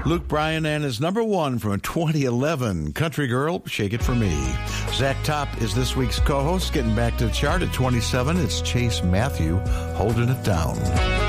Luke Bryan and his number one from 2011, Country Girl, Shake It For Me. Zach Top is this week's co-host. Getting back to the chart at 27, it's Chase Matthew, Holding It Down.